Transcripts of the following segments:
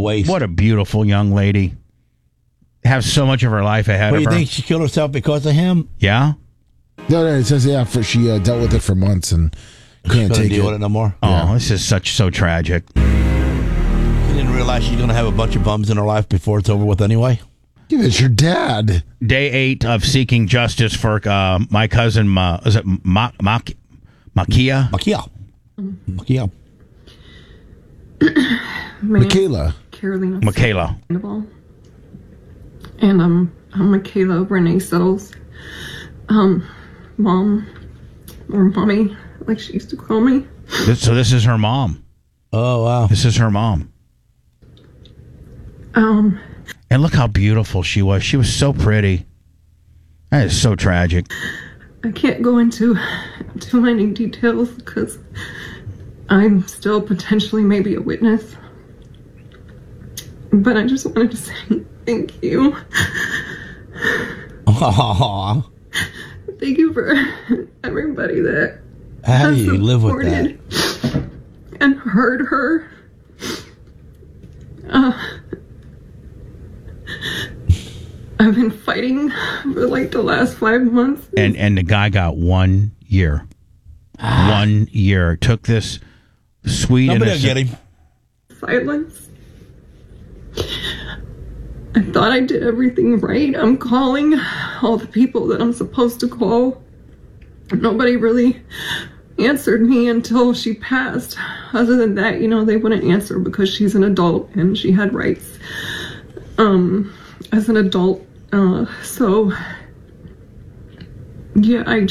waist. What a beautiful young lady. Have so much of her life ahead What, of you her. think she killed herself because of him? Yeah? No, it says, she dealt with it for months and couldn't Couldn't take deal it. with it no more. Oh, this is so tragic. She didn't realize she's going to have a bunch of bums in her life before it's over with anyway. Yeah, it's your dad. Day 8 of seeking justice for my cousin, is it Makia? Makia. Michaela. Carolina. Michaela. Sandoval. And I'm Michaela Renee Settles. Mom, or mommy, like she used to call me. So this is her mom. Oh, wow. This is her mom. And look how beautiful she was. She was so pretty. That is so tragic. I can't go into too many details because I'm still potentially maybe a witness. But I just wanted to say thank you. Aww. Thank you for everybody that How do has you live with that? supported and heard her. I've been fighting for like the last 5 months. And the guy got 1 year. 1 year. Took this sweet Nobody will innocent... get him. Silence. I thought I did everything right. I'm calling all the people that I'm supposed to call. Nobody really answered me until she passed. Other than that, they wouldn't answer because she's an adult and she had rights as an adult. So yeah, I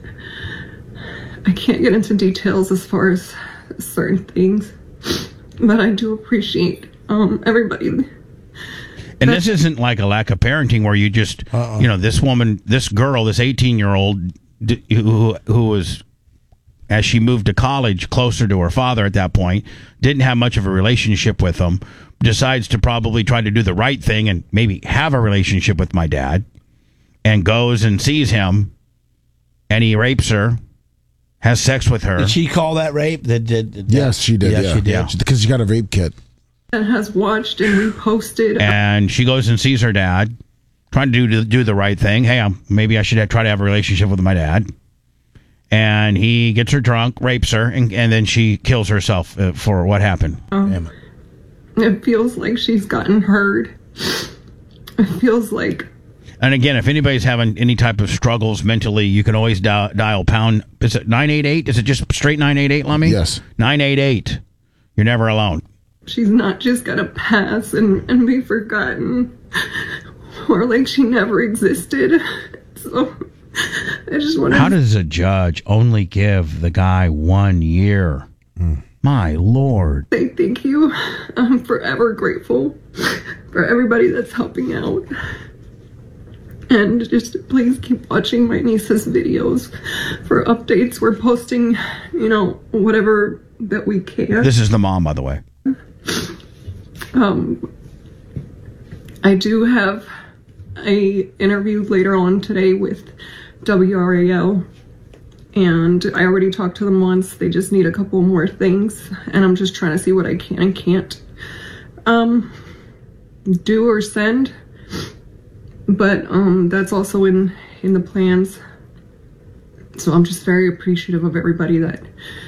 can't get into details as far as certain things, but I do appreciate everybody. And this isn't like a lack of parenting where you just, this woman, this girl, this 18-year-old who was, as she moved to college closer to her father at that point, didn't have much of a relationship with him, decides to probably try to do the right thing and maybe have a relationship with my dad, and goes and sees him, and he rapes her, has sex with her. Did she call that rape? Yes, she did. Yes, Yeah, she did. Because she got a rape kit. And has watched and reposted. And she goes and sees her dad, trying to do the right thing. Hey, maybe I should try to have a relationship with my dad. And he gets her drunk, rapes her, and then she kills herself for what happened. Damn it. It feels like she's gotten heard. It feels like... And again, if anybody's having any type of struggles mentally, you can always dial pound. Is it 988? Is it just straight 988, Lummy? Yes. 988. You're never alone. She's not just gonna pass and be forgotten. Or like she never existed. So I just want to... How does a judge only give the guy 1 year? My Lord. say thank you. I'm forever grateful for everybody that's helping out. And just please keep watching my niece's videos for updates. We're posting, whatever that we can. This is the mom, by the way. I do have a interview later on today with WRAL, and I already talked to them once. They just need a couple more things, and I'm just trying to see what I can and can't do or send. But that's also in the plans. So I'm just very appreciative of everybody that,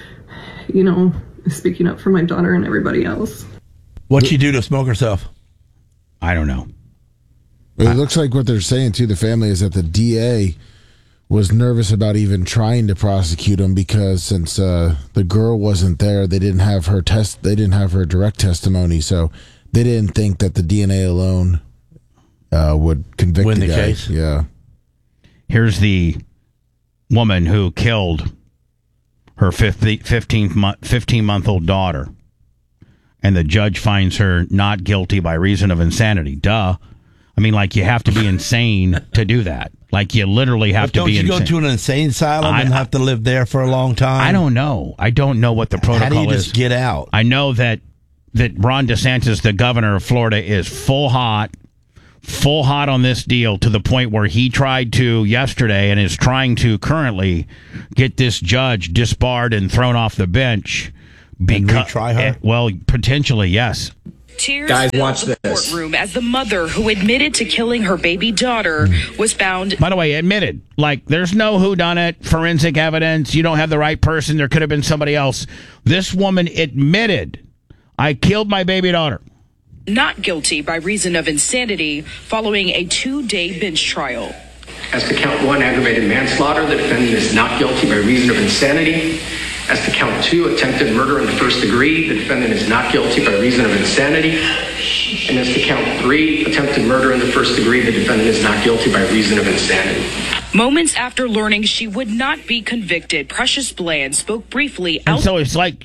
is speaking up for my daughter and everybody else. What'd she do to smoke herself? I don't know. It looks like what they're saying to the family is that the DA was nervous about even trying to prosecute him because since the girl wasn't there, they didn't have her they didn't have her direct testimony, so they didn't think that the DNA alone would convict Win the the guy. case. Yeah. Here's the woman who killed her 15-month-old daughter, and the judge finds her not guilty by reason of insanity. Duh. I mean, like, you have to be insane to do that. Like, you literally have to be insane. Don't you go to an insane asylum and have to live there for a long time? I don't know. I don't know what the protocol is. How do you just get out? I know that Ron DeSantis, the governor of Florida, is full hot on this deal to the point where he tried to yesterday and is trying to currently get this judge disbarred and thrown off the bench. And retry her? Well, potentially, yes. Tears Guys, filled watch the this. courtroom as the mother who admitted to killing her baby daughter was found. By the way, admitted. Like, there's no whodunit, forensic evidence. You don't have the right person. There could have been somebody else. This woman admitted, I killed my baby daughter. Not guilty by reason of insanity following a 2-day bench trial. As to count 1, aggravated manslaughter, the defendant is not guilty by reason of insanity. As to count 2, attempted murder in the first degree, the defendant is not guilty by reason of insanity. And as to count 3, attempted murder in the first degree, the defendant is not guilty by reason of insanity. Moments after learning she would not be convicted, Precious Bland spoke briefly And so it's like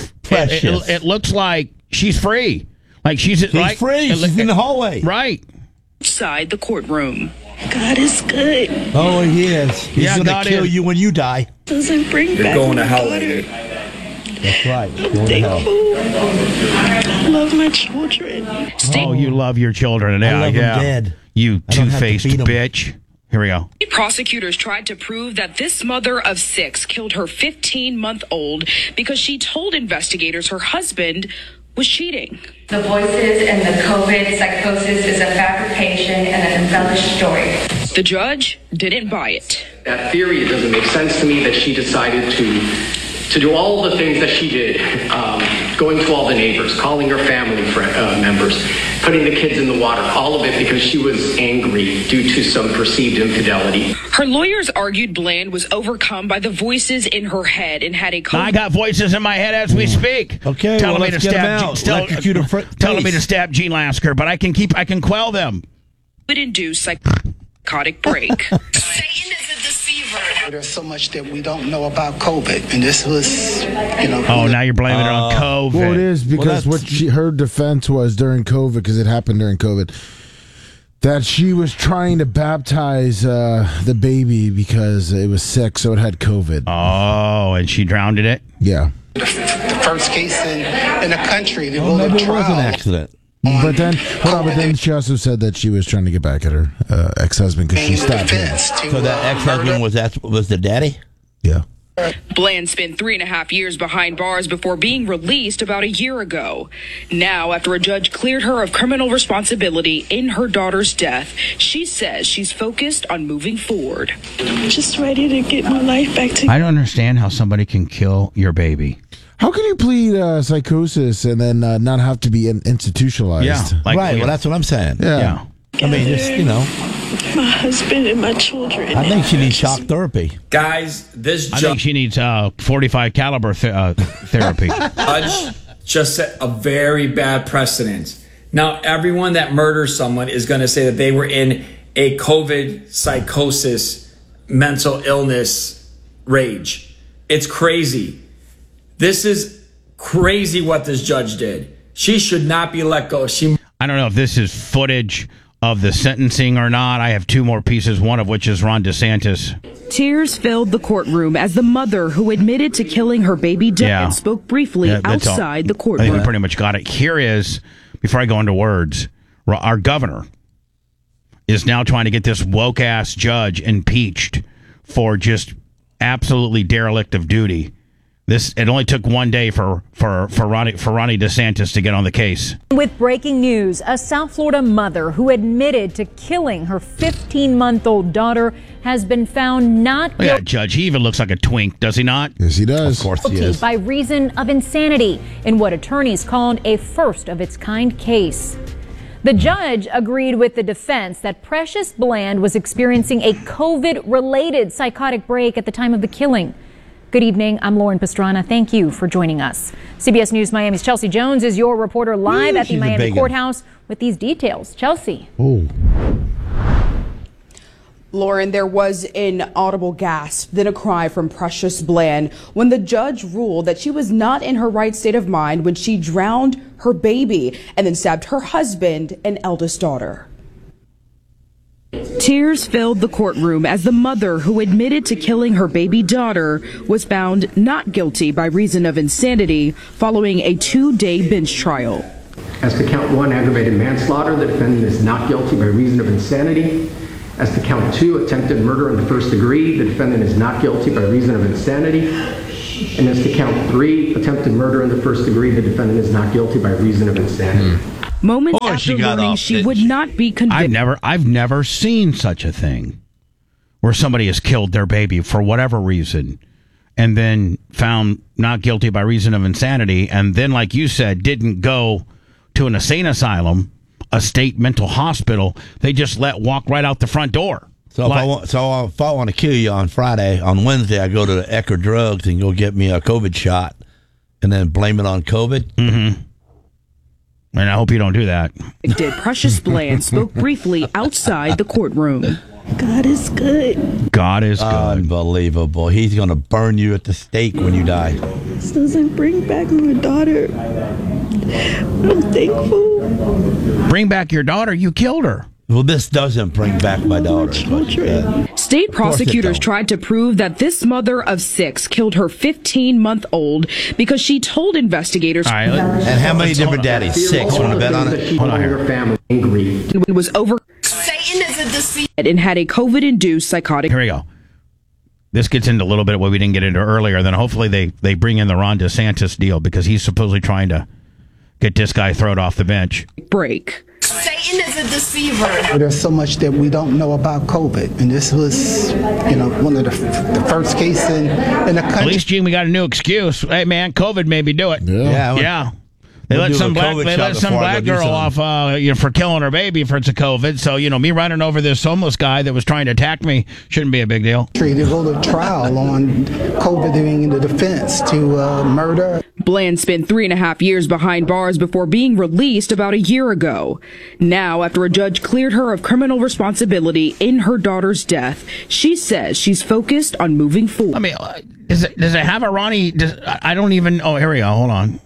it looks like she's free. Like she's free. She's in the hallway. Right. Outside the courtroom. God is good. Oh, he is. He's going to kill you when you die. Doesn't bring You're back going to my hell daughter. later. That's right. Going to hell. I love my children. Oh, you love your children. I love them dead. You I don't have to two-faced feed 'em. bitch. Here we go. Prosecutors tried to prove that this mother of 6 killed her 15-month-old because she told investigators her husband was cheating. The voices and the COVID psychosis is a fabrication and an embellished story. The judge didn't buy it. That theory, it doesn't make sense to me that she decided to do all the things that she did, going to all the neighbors, calling her family members, putting the kids in the water, all of it because she was angry due to some perceived infidelity. Her lawyers argued Bland was overcome by the voices in her head and had a I got voices in my head as we speak. Okay, telling well, me to let's get 'em stab, out. telling me to face. stab Gene Lasker, but I can quell them. would induce psychotic break. Satan is a deceiver. There's so much that we don't know about COVID, and this was, Oh, now you're blaming it on COVID. Well, it is because that's- her defense was during COVID, because it happened during COVID, that she was trying to baptize the baby because it was sick, so it had COVID. Oh, and she drowned in it? Yeah. the first case in the country. They Well, will maybe have it was an trial. accident. But then, she also said that she was trying to get back at her ex-husband because she stabbed him. So that ex-husband was the daddy? Yeah. Bland spent 3.5 years behind bars before being released about a year ago. Now, after a judge cleared her of criminal responsibility in her daughter's death, she says she's focused on moving forward. I'm just ready to get my life back together. I don't understand how somebody can kill your baby. How can you plead psychosis and then not have to be institutionalized? Yeah. Right, well, that's what I'm saying. Yeah. I mean, just, My husband and my children. I think she needs shock therapy. Guys, this I think she needs 45 caliber therapy. judge just set a very bad precedent. Now, everyone that murders someone is going to say that they were in a COVID psychosis, mental illness rage. It's crazy. This is crazy what this judge did. She should not be let go. I don't know if this is footage of the sentencing or not. I have 2 more pieces, one of which is Ron DeSantis. Tears filled the courtroom as the mother who admitted to killing her baby dad spoke briefly That's all. outside the I courtroom. think we pretty much got it. Here is, before I go into words, our governor is now trying to get this woke-ass judge impeached for just absolutely derelict of duty. It only took 1 day for Ronnie DeSantis to get on the case. With breaking news, a South Florida mother who admitted to killing her 15-month-old daughter has been found not Look at that judge. He even looks like a twink, does he not? Yes, he does. Of course he guilty is. by reason of insanity in what attorneys called a first-of-its-kind case. The judge agreed with the defense that Precious Bland was experiencing a COVID-related psychotic break at the time of the killing. Good evening. I'm Lauren Pastrana. Thank you for joining us. CBS News Miami's Chelsea Jones is your reporter live at the Miami courthouse with these details. Chelsea. Oh. Lauren, there was an audible gasp, then a cry from Precious Bland when the judge ruled that she was not in her right state of mind when she drowned her baby and then stabbed her husband and eldest daughter. Tears filled the courtroom as the mother who admitted to killing her baby daughter was found not guilty by reason of insanity following a 2-day bench trial. As to count 1, aggravated manslaughter, the defendant is not guilty by reason of insanity. As to count 2, attempted murder in the first degree, the defendant is not guilty by reason of insanity. And as to count 3, attempted murder in the first degree, the defendant is not guilty by reason of insanity. moments Or she after got learning off, she didn't would she? not be convicted. I've never seen such a thing where somebody has killed their baby for whatever reason and then found not guilty by reason of insanity, and then, like you said, didn't go to an insane asylum, a state mental hospital. They just walk right out the front door. So if I want to kill you on Wednesday, I go to Ecker Drugs and go get me a COVID shot and then blame it on COVID. Mm-hmm. And I hope you don't do that. Precious Bland spoke briefly outside the courtroom. God is good. God is good. Unbelievable. He's going to burn you at the stake when you die. This doesn't bring back my daughter. I'm thankful. Bring back your daughter? You killed her. Well, this doesn't bring back my daughter. State prosecutors tried to prove that this mother of 6 killed her 15-month-old because she told investigators. All right, and how many different daddies? 6. Want to bet on it? Hold on here. It was over. Satan is a deceiver and had a COVID-induced psychotic. Here we go. This gets into a little bit of what we didn't get into earlier. Then hopefully they bring in the Ron DeSantis deal because he's supposedly trying to get this guy thrown off the bench. Break. Satan is a deceiver. There's so much that we don't know about COVID, and this was, one of the first cases in the country. At least, Gene, we got a new excuse. Hey, man, COVID made me do it. Yeah. They let some black girl off for killing her baby for it's a COVID. So, me running over this homeless guy that was trying to attack me shouldn't be a big deal. They go to trial on COVID being in the defense to murder. Bland spent 3.5 years behind bars before being released about a year ago. Now, after a judge cleared her of criminal responsibility in her daughter's death, she says she's focused on moving forward. I mean, does it have a Ronnie? I don't even. Oh, here we go. Hold on.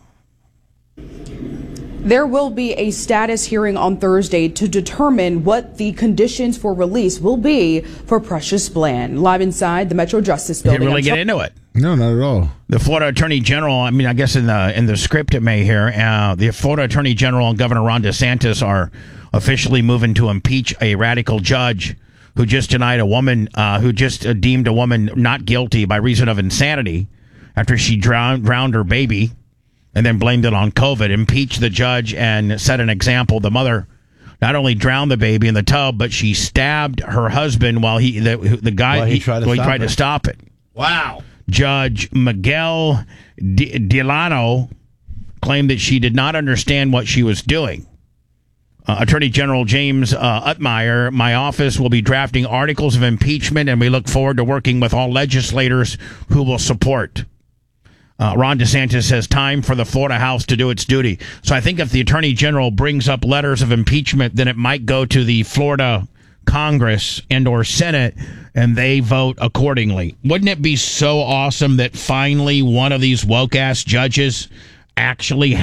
There will be a status hearing on Thursday to determine what the conditions for release will be for Precious Bland. Live inside the Metro Justice Building. Didn't really get into it. No, not at all. The Florida Attorney General, I mean, I guess in the script it may hear, the Florida Attorney General and Governor Ron DeSantis are officially moving to impeach a radical judge who just denied a woman, who just deemed a woman not guilty by reason of insanity after she drowned her baby and then blamed it on COVID. Impeached the judge and set an example. The mother not only drowned the baby in the tub, but she stabbed her husband while he tried to stop it. Wow. Judge Miguel Delano claimed that she did not understand what she was doing. Attorney General James Utmeyer, my office will be drafting articles of impeachment, and we look forward to working with all legislators who will support. Ron DeSantis says time for the Florida House to do its duty. So I think if the Attorney General brings up letters of impeachment, then it might go to the Florida Congress and or Senate, and they vote accordingly. Wouldn't it be so awesome that finally one of these woke-ass judges actually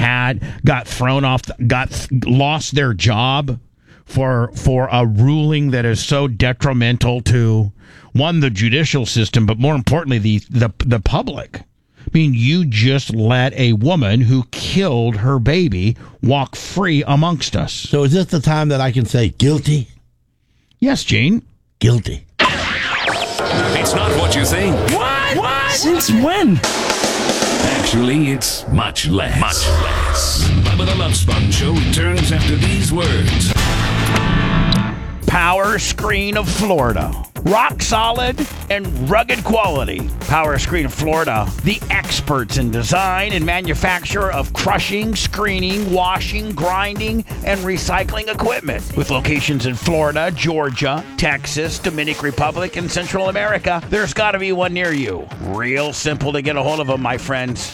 lost their job for a ruling that is so detrimental to, one, the judicial system, but more importantly, the public? I mean, you just let a woman who killed her baby walk free amongst us. So is this the time that I can say guilty? Yes, Gene. Guilty. It's not what you think. What? Since when? Actually, it's much less. Much less. Bubba the Love Sponge Show returns after these words. Power Screen of Florida. Rock solid and rugged quality. Power Screen of Florida, the experts in design and manufacture of crushing, screening, washing, grinding, and recycling equipment. With locations in Florida, Georgia, Texas, Dominican Republic, and Central America, there's got to be one near you. Real simple to get a hold of them, my friends.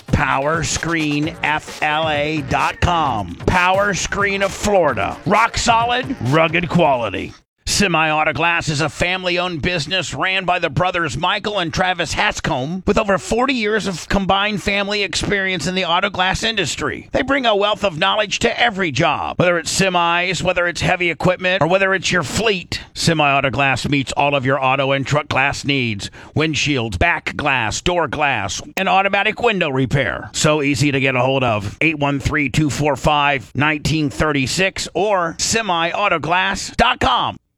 PowerscreenFLA.com. Power Screen of Florida. Rock solid, rugged quality. Semi-Auto Glass is a family-owned business ran by the brothers Michael and Travis Hatscombe with over 40 years of combined family experience in the auto glass industry. They bring a wealth of knowledge to every job, whether it's semis, whether it's heavy equipment, or whether it's your fleet. Semi-Auto Glass meets all of your auto and truck glass needs. Windshields, back glass, door glass, and automatic window repair. So easy to get a hold of. 813-245-1936 or semiautoglass.com.